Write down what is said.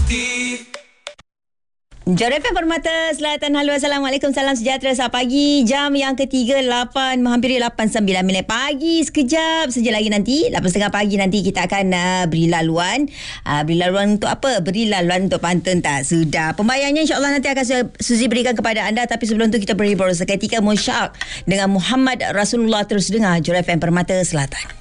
Jor FM Permata Selatan. Halo, Assalamualaikum, salam sejahtera. Selamat pagi. Jam yang ketiga, 8, menghampiri 8.9 minit pagi. Sekejap saja lagi nanti 8.30 pagi nanti kita akan beri laluan. Beri laluan untuk apa? Beri laluan untuk pantun tak sudah. Pembayarannya insyaAllah nanti akan Suzy berikan kepada anda. Tapi sebelum tu kita beri boros seketika Musyak dengan Muhammad Rasulullah. Terus dengar Jor FM Permata Selatan.